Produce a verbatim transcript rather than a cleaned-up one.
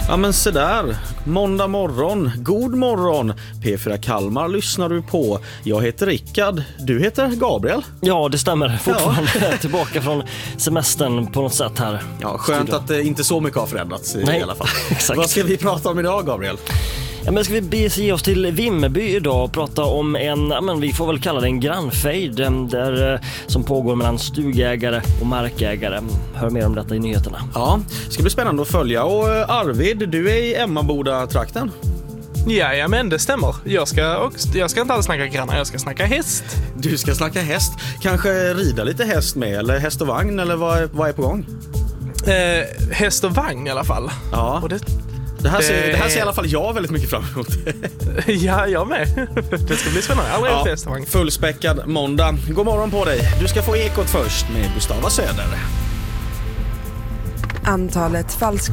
Ja men så där, måndag morgon, god morgon, P fyra Kalmar lyssnar du på. Jag heter Rickard, du heter Gabriel. Ja det stämmer, fortfarande ja. Tillbaka från semestern på något sätt här. Ja, skönt att det inte så mycket har förändrats i, Nej, i alla fall. Exakt. Vad ska vi prata om idag, Gabriel? Ja, men ska vi bege oss till Vimmerby idag och prata om en, ja, men vi får väl kalla det en grannfejd där, som pågår mellan stugägare och markägare. Hör mer om detta i nyheterna. Ja, det ska bli spännande att följa. Och Arvid, du är i Emmaboda-trakten. Ja, men det stämmer. Jag ska, också, jag ska inte alls snacka grannar, jag ska snacka häst. Du ska snacka häst. Kanske rida lite häst med, eller häst och vagn, eller vad är, vad är på gång? Eh, häst och vagn i alla fall. Ja. Och det, det, här ser, det här ser i alla fall jag väldigt mycket fram emot. Ja, jag med. Det ska bli spännande. Aldrig ja, häst och vagn. Fullspäckad måndag. God morgon på dig. Du ska få Ekot först med Gustava Söder. Antalet falska